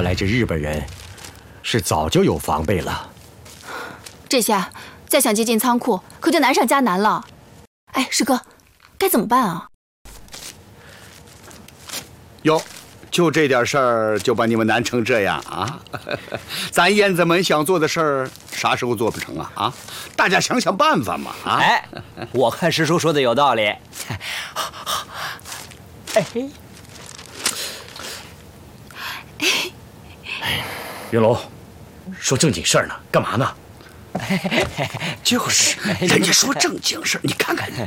来这日本人是早就有防备了。 这下再想接近仓库，可就难上加难了。哎，师哥，该怎么办啊？ 哟，就这点事儿就把你们难成这样啊？咱燕子们想做的事儿，啥时候做不成啊？啊，大家想想办法嘛！啊， 哎，我看师叔说的有道理。哎， 云龙，说正经事儿呢，干嘛呢？ 就是，人家说正经事儿，你看看。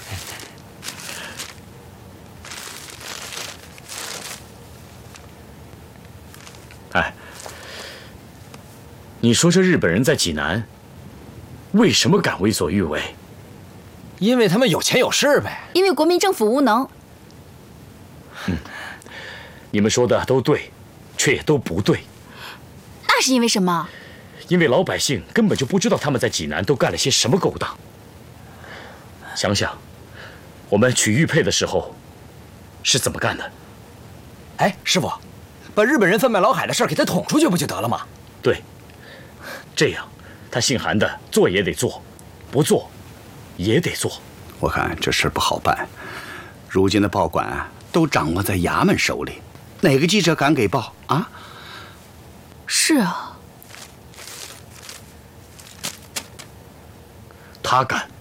哎，你说这日本人在济南，为什么敢为所欲为？ 因为他们有钱有势呗。 因为国民政府无能。 你们说的都对，却也都不对。 那是因为什么？ 因为老百姓根本就不知道他们在济南都干了些什么勾当。想想，我们取玉佩的时候是怎么干的？ 哎，师傅，把日本人贩卖老海的事儿给他捅出去不就得了吗？ 对，这样他姓韩的做也得做，不做也得做。 我看这事不好办，如今的报馆都掌握在衙门手里，哪个记者敢给报啊？ 是啊， 他敢。